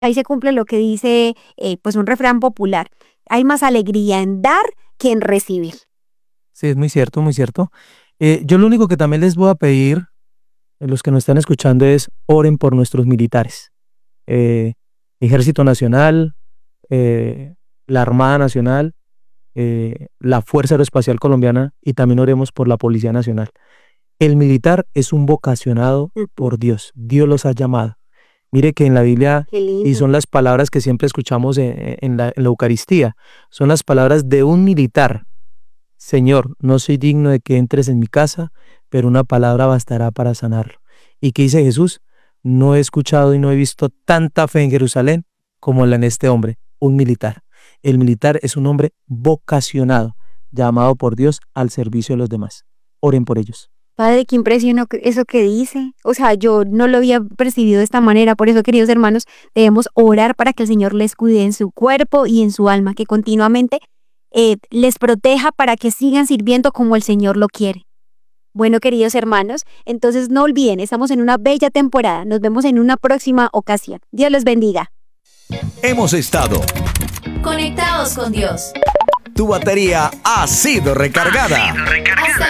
Ahí se cumple lo que dice pues un refrán popular. Hay más alegría en dar que en recibir. Sí, es muy cierto, muy cierto. Yo lo único que también les voy a pedir, los que nos están escuchando, es oren por nuestros militares. Eh, Ejército Nacional, la Armada Nacional, la Fuerza Aeroespacial Colombiana, y también oremos por la Policía Nacional. El militar es un vocacionado por Dios. Dios los ha llamado. Mire que en la Biblia, Qué y lindo. son las palabras que siempre escuchamos en la Eucaristía, son las palabras de un militar. Señor, no soy digno de que entres en mi casa, pero una palabra bastará para sanarlo. ¿Y qué dice Jesús? No he escuchado y no he visto tanta fe en Jerusalén como la en este hombre, un militar. El militar es un hombre vocacionado, llamado por Dios al servicio de los demás. Oren por ellos. Padre, qué impresión eso que dice. O sea, yo no lo había percibido de esta manera. Por eso, queridos hermanos, debemos orar para que el Señor les cuide en su cuerpo y en su alma, que continuamente les proteja para que sigan sirviendo como el Señor lo quiere. Bueno, queridos hermanos, entonces no olviden, estamos en una bella temporada. Nos vemos en una próxima ocasión. Dios los bendiga. Hemos estado Conectados con Dios. Tu batería ha sido recargada. Hasta